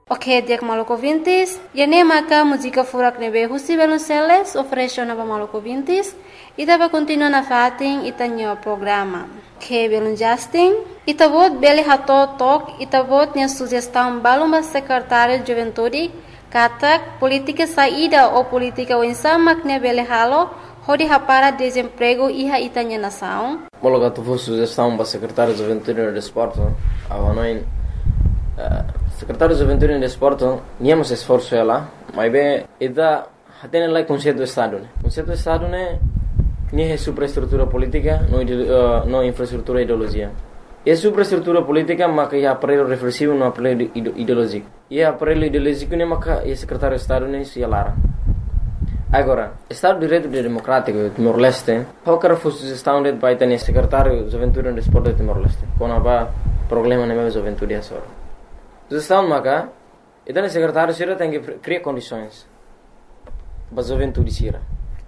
Ok, dia Maluco Vintes. E nem maca música furak nebe husi Velonceles oferece na Maluco Vintes. E tava continua na fatin itanyo programa. Que belum Justin. Ita vot beli hato tok. Ita vot nia sugestão baluma secretário de juventude. Katak política saída ou política wensamak ne beli halo. Hodi hapara desemprego iha itanya nação. Mologa tu vou sugestão para secretário de juventude e desporto. Avanoin secretário de juventude e desporto, niamos esforço ela, mas bem, ida hatene lá conceito do estado, né? Conceito do estado né, nem é superestrutura política, não infraestrutura ideologia. É superestrutura política, mas que é aparelho reflexivo, não aparelho ideológico. E aparelho ideológico né, mas que é secretário de estado né, se alara. Agora, Estado de Direito Democrático Timor-Leste, qualquer sugestão de vai ter secretário de juventude e desporto de Timor-Leste, quando há problema na minha juventude é só. Sugestão maca, então o secretário Sira tem que criar condições para a juventude Sira.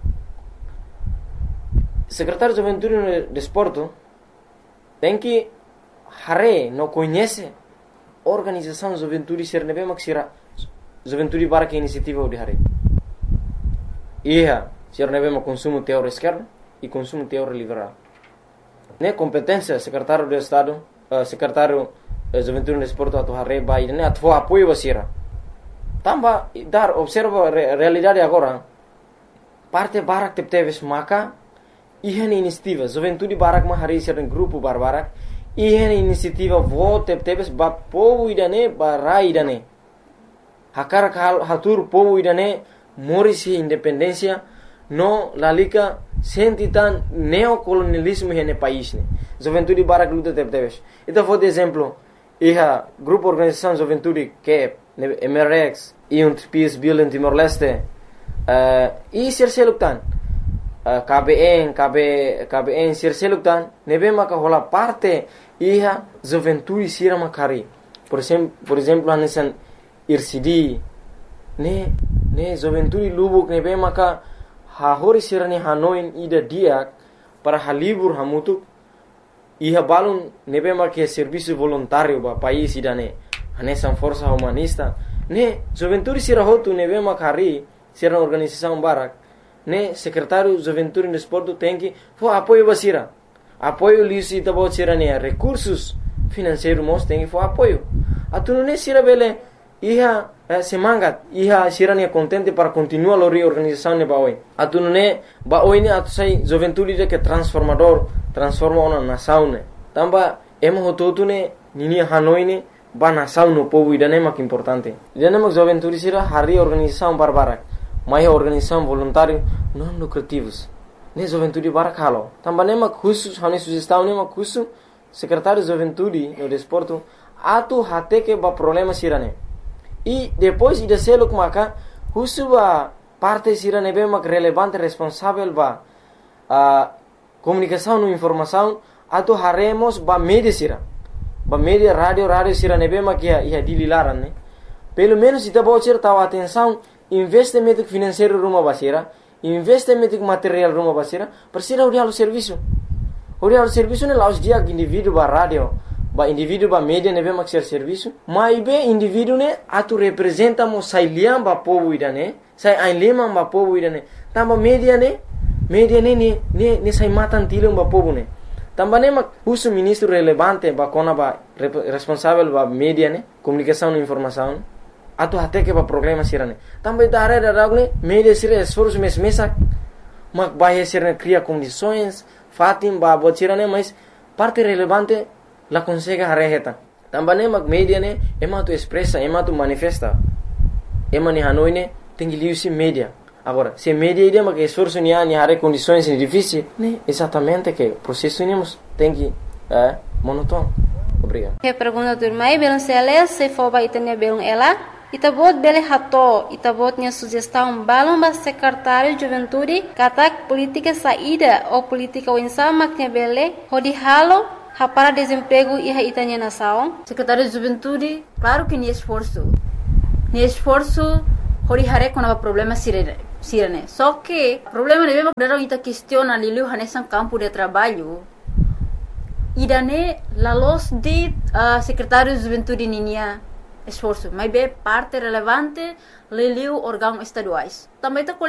Secretário de juventude e desporto tem que não conhece a organização de juventude Sira, não é mesmo que Sira juventude para que iniciativa de Hare. Sira não é mesmo consumo teórico esquerdo e consumo teórico liberal. Né competência secretário do Estado, secretário juventude e desporto atu hareba e né atu apoio basira. Tamba dar observa a realidade agora. Parte barak tepteves maka ihan inisiativa juventude barak ma hari ser grupo barbarak ihan inisiativa vote tepteves ba povo idane ba idane. Hakar hatur povo idane morisi independência no lalika sentitan neocolonialismo hene país ne. Juventude barak luta tepteves. Então vou de exemplo grupo organização juventude que é MRX e PIS Bill em Timor-Leste e Sirseluktan KBN Sirseluktan nebe maka rola parte juventude sira makari por exemplo anesan IRCD ne juventude lubuk nebe maka hahori sira ne Hanoi ida dia para halibur hamutuk balun nebe marque serviço voluntário ba país idane anesan força humanista ne juventude sira hotu nebe makari sira organização barak ne secretário juventude e desporto tem que apoio basira apoio lisi tabo sira ne recursos financeiros mos tem que apoio atunu ne sira bele semangat sira ne contente para continuar a reorganização ne baoi atunu ne baoi ne atu sai juventude de que transforma uma nação ne tamba hototu ne nini Hanoi ne ba nação no povo idane mak importante idane mak juventude sira hari organização barbarak mai organização voluntário não lucrativos ne juventude barak halo tamba ne mak khusus hani sugestão ne mak khusus secretário de juventude no desporto atu hate que ba problema sira ne e depois ida seluk maka khusus ba parte sira ne be mak relevante responsável ba comunicação e informação atu haremos ba mídia sira ba mídia rádio sira nebe makia ia dililaran né pelo menos ita bocir tahu atenção investimento financeiro rumah basira investimento material rumah basira persira urial serviço ne laus dia indivíduo ba rádio ba indivíduo ba mídia nebe mak serviço mai be indivíduo ne atu representa mo sailiam ba povo idane sai ainlema ba povo idane tamba mídia ne sai matan tilung ba povo ne também mak uso ministro relevante ba kona ba responsável ba media ne comunicação e informação atu até que ba problema sirane também dare ne media sira esforço mesa mak bahia sira cria condições fatim ba botirane mas parte relevante la consegue hareheta também mak media ne tu expressa tu manifesta ni Hanoi ne tem que liusi media. Agora, se media ideia que esforço ni hare condições difíceis, né? Exatamente que o processo tem que monótono. Obrigado. Que pergunta do irmão Velonceles se for ba itanya belum ela, itabot bele hato, itabot nia sugestão balão ba secretário de juventude, katak política saída ou política wensama nia bele, hodi halo para desemprego iha itanya nação. Secretário de juventude, claro que ni esforço hori hare com problema sirene. Só que o problema de mesmo que ita questiona lilu hanesan campo de trabalho. Idane la los de secretário de juventude ninia esforço, mas é parte relevante liliu órgãos estaduais. Também está